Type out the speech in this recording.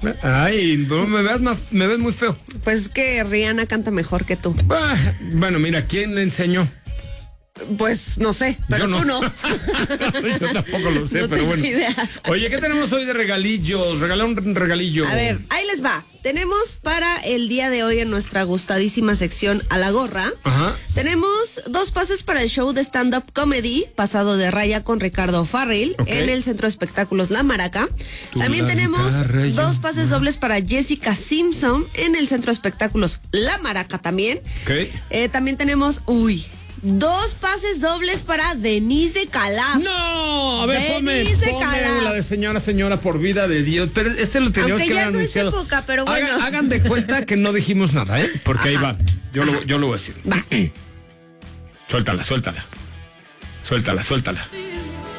Ay, no me ves muy feo. Pues es que Rihanna canta mejor que tú. Bueno, mira, ¿quién le enseñó? Pues no sé, pero Yo no. tú no. Yo tampoco lo sé, No pero tengo bueno. idea. Oye, ¿qué tenemos hoy de regalillos? Regala un regalillo. A ver, ahí les va. Tenemos para el día de hoy en nuestra gustadísima sección A la Gorra. Ajá. Tenemos 2 pases para el show de stand-up comedy pasado de raya con Ricardo Farril en el Centro de Espectáculos La Maraca. También tenemos 2 pases dobles para Jessica Simpson en el Centro de Espectáculos La Maraca también. También tenemos, 2 pases dobles para Denise de Calaf. No, a ver, ponme Calaf. la de señora, por vida de Dios. Pero lo teníamos que haber anunciado. No es época, pero bueno. Hagan de cuenta que no dijimos nada, ¿eh? Porque ahí va. Yo lo voy a decir. Va. Suéltala.